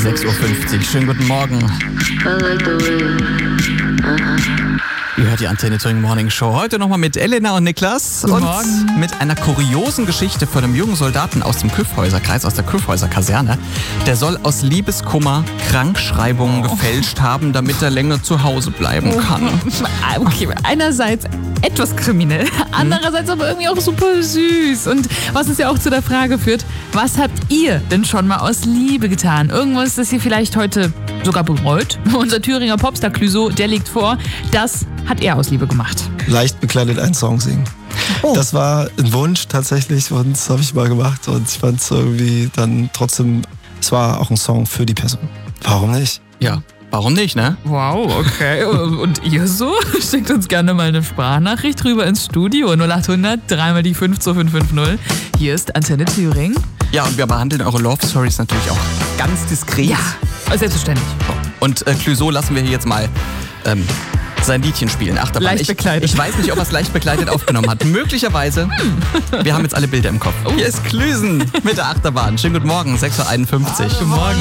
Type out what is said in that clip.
6:50 Uhr. Schönen guten Morgen. Ihr hört die Antenne Thüringen Morning Show. Heute nochmal mit Elena und Niklas. Guten und Morgen. mit einer kuriosen Geschichte von einem jungen Soldaten aus dem Kyffhäuserkreis, aus der Kyffhäuser Kaserne. Der soll aus Liebeskummer Krankschreibungen gefälscht haben, damit er länger zu Hause bleiben kann. Okay, einerseits etwas kriminell, andererseits aber irgendwie auch super süß. Und was uns ja auch zu der Frage führt, was habt ihr denn schon mal aus Liebe getan? Irgendwas, das ihr vielleicht heute sogar bereut? Unser Thüringer Popstar Clüso, der legt vor, das hat er aus Liebe gemacht. Leicht bekleidet einen Song singen. Oh. Das war ein Wunsch tatsächlich und das habe ich mal gemacht und ich fand es irgendwie dann trotzdem, es war auch ein Song für die Person. Warum nicht? Ja, warum nicht, ne? Wow, okay. Und ihr so? Schickt uns gerne mal eine Sprachnachricht rüber ins Studio. 0800 3 die 52550. Hier ist Antenne Thüringen. Ja, und wir behandeln eure Love Stories natürlich auch ganz diskret. Ja, selbstverständlich. Und Clüso lassen wir hier jetzt mal sein Liedchen spielen. Achterbahn. Leicht bekleidet. Ich weiß nicht, ob er es leicht bekleidet aufgenommen hat. Möglicherweise. Wir haben jetzt alle Bilder im Kopf. Hier ist Klüsen mit der Achterbahn. Schönen guten Morgen, 6:51 Uhr. Guten Morgen.